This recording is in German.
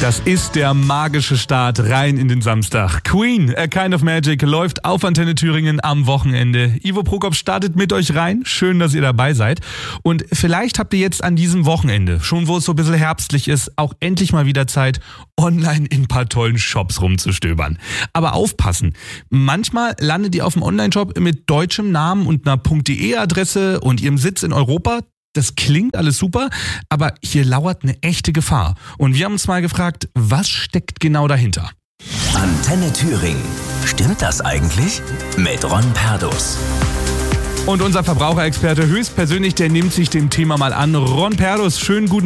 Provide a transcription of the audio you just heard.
Das ist der magische Start rein in den Samstag. Queen, A Kind of Magic, läuft auf Antenne Thüringen am Wochenende. Ivo Prokop startet mit euch rein. Schön, dass ihr dabei seid. Und vielleicht habt ihr jetzt an diesem Wochenende, schon wo es so ein bisschen herbstlich ist, auch endlich mal wieder Zeit, online in ein paar tollen Shops rumzustöbern. Aber aufpassen, manchmal landet ihr auf dem Online-Shop mit deutschem Namen und einer .de-Adresse und ihrem Sitz in Europa. Das klingt alles super, aber hier lauert eine echte Gefahr. Und wir haben uns mal gefragt, was steckt genau dahinter? Antenne Thüringen. Stimmt das eigentlich? Mit Ron Perdus. Und unser Verbraucherexperte höchstpersönlich, der nimmt sich dem Thema mal an. Ron Perdus, schönen guten